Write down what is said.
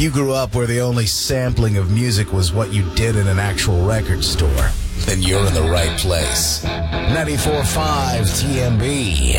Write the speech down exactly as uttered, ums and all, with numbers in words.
you grew up where the only sampling of music was what you did in an actual record store, then you're in the right place. ninety-four point five T M B.